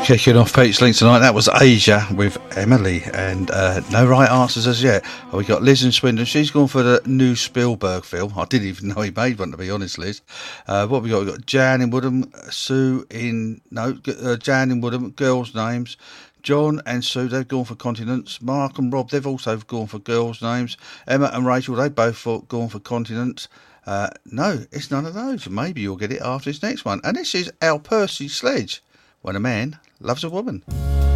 Kicking off Pete's Link tonight, that was Asia with Emily, and no right answers as yet. We got Liz in Swindon. She's gone for the new Spielberg film. I didn't even know he made one, to be honest, Liz. What we got? We got Jan in Woodham, Jan in Woodham. Girls' names. John and Sue, they've gone for continents. Mark and Rob, they've also gone for girls' names. Emma and Rachel, they both gone for continents. No, it's none of those. Maybe you'll get it after this next one. And this is Our Percy Sledge, When a Man Loves a Woman.